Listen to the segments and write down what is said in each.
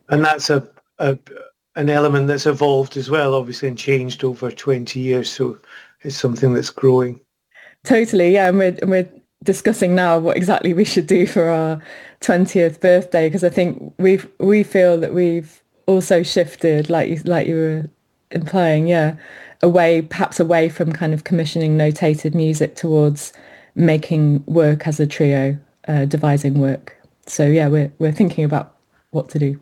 And that's a an element that's evolved as well, obviously, and changed over 20 years. So it's something that's growing. Totally, yeah. And we're discussing now what exactly we should do for our 20th birthday, because I think we feel that we've also shifted, like you were implying, yeah, perhaps away from kind of commissioning notated music towards making work as a trio, devising work. So yeah, we're thinking about what to do.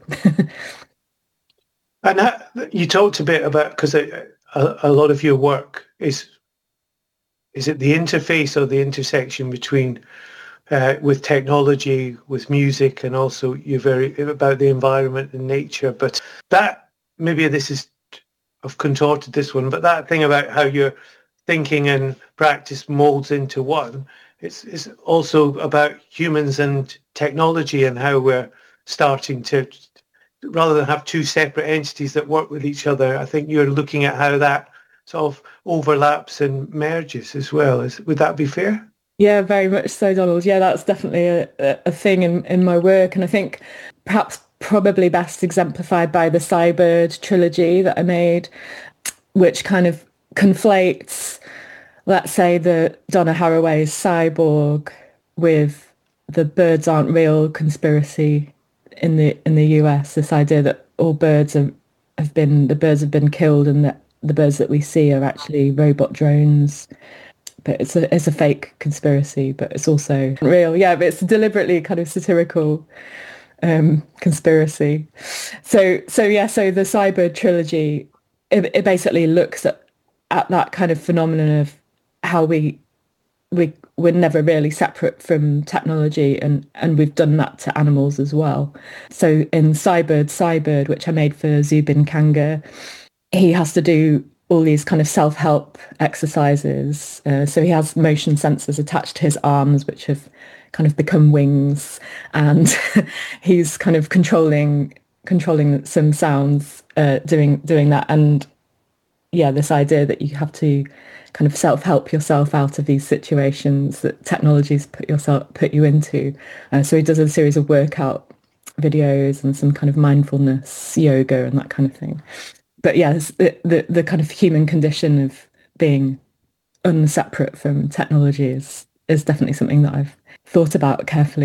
And you talked a bit about, because a lot of your work is it the interface or the intersection between with technology, with music, and also you're very about the environment and nature. But that maybe this is I've contorted this one, but that thing about how your thinking and practice molds into one, it's also about humans and technology and how we're starting to, rather than have two separate entities that work with each other. I think you're looking at how that sort of overlaps and merges as well. Would that be fair? Yeah, very much so, Donald. Yeah, that's definitely a thing in my work. And I think perhaps probably best exemplified by the Cybird trilogy that I made, which kind of conflates, let's say, the Donna Haraway's Cyborg with the birds aren't real conspiracy in the US. This idea that all the birds have been killed, and that the birds that we see are actually robot drones, but it's a fake conspiracy, but it's also real. Yeah, but it's deliberately kind of satirical conspiracy. So the Cybird trilogy, it basically looks at that kind of phenomenon of how we're never really separate from technology, and we've done that to animals as well. So in Cybird, which I made for Zubin Kanga, he has to do all these kind of self-help exercises. So he has motion sensors attached to his arms, which have kind of become wings, and he's kind of controlling some sounds, doing that. And yeah, this idea that you have to kind of self-help yourself out of these situations that technologies put you into. So he does a series of workout videos and some kind of mindfulness yoga and that kind of thing. But yes, the kind of human condition of being unseparate from technology is definitely something that I've thought about carefully.